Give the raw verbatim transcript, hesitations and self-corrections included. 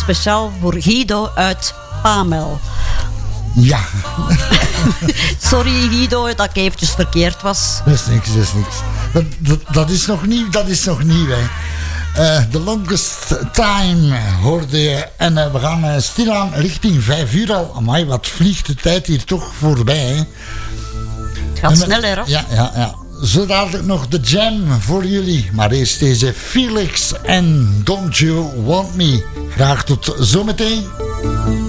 speciaal voor Guido uit Pamel. Ja. Sorry Guido, dat ik eventjes verkeerd was. Dat is niks, dat is niks. Dat, dat, dat is nog nieuw, dat is nog nieuw, hè. Uh, the Longest Time hoorde je. En uh, we gaan uh, stilaan richting vijf uur al. Amai, wat vliegt de tijd hier toch voorbij, hè. Het gaat en, sneller, hè? Ja, ja, ja. Zo dadelijk nog de jam voor jullie. Maar eerst deze Felix en Don't You Want Me. Graag tot zometeen.